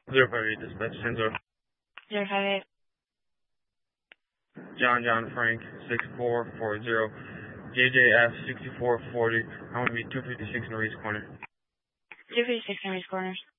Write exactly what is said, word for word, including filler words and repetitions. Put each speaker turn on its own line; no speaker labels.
zero five eight dispatch, ten zero.
zero five eight.
John John Frank, six four four zero. J J F, sixty-four forty. I want to be two fifty-six Norris Corner.
two fifty-six Norris Corner.